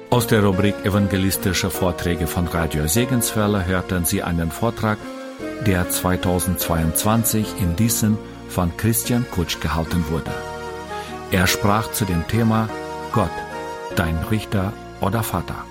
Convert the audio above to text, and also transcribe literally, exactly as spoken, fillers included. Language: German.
Aus der Rubrik Evangelistische Vorträge von Radio Segenswelle hörten Sie einen Vortrag, der zweitausendzweiundzwanzig in Diesen von Christian Kutsch gehalten wurde. Er sprach zu dem Thema Gott, dein Richter oder Vater.